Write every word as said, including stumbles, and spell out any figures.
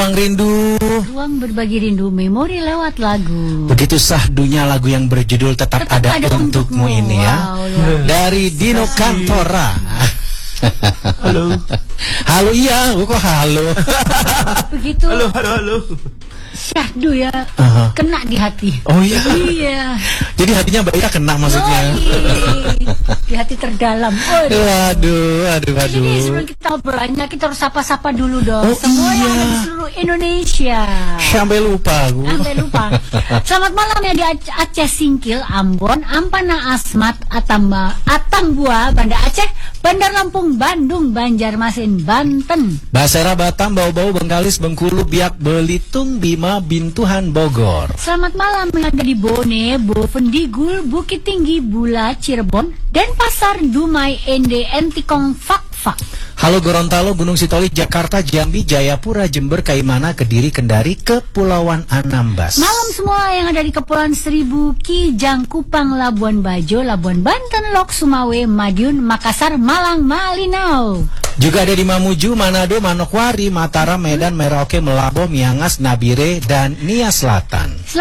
Ruang Rindu. Ruang berbagi rindu, memori lewat lagu. Begitu sahdunya lagu yang berjudul Tetap, Tetap Ada, ada Untukmu, untukmu ini ya. Wow, dari Dino Cantora. Halo. Halo, iya, kok halo. Begitu. Halo, halo, halo. Syahdu ya, uh-huh. kena di hati. Oh iya. Iya. Jadi hatinya Mbak Ira kena maksudnya. Yoi. Di hati terdalam. Waduh, waduh, waduh, waduh. Jadi sebelum kita ngobrolnya, kita harus sapa-sapa dulu dong. Oh, semua iya. yang ada di seluruh Indonesia. Sampai lupa aku. Sampai lupa. Selamat malam ya di Aceh Singkil, Ambon, Ampana Asmat, Atamba, Atambua, Banda Aceh, Bandar Lampung, Bandung, Banjarmasin, Banten, Basera, Batam, Bau-Bau, Bengkalis, Bengkulu, Biak, Belitung, Bima, Bintuhan, Bogor. Selamat malam yang ada di Bone, Bovendigul, Bukit Tinggi, Bula, Cirebon, Denpasar, Dumai, Ende, Entikong, Fak-Fak. Halo Gorontalo, Gunung Sitoli, Jakarta, Jambi, Jayapura, Jember, Kaimana, Kediri, Kendari, Kepulauan Anambas. Malam semua yang ada di Kepulauan Seribu, Kijang, Kupang, Labuan Bajo, Labuan Banten, Lok, Sumawe, Madiun, Makassar, Malang, Malinau. Juga ada di Mamuju, Manado, Manokwari, Mataram, Medan, Merauke, Melabo, Miangas, Nabire, dan Nia Selatan.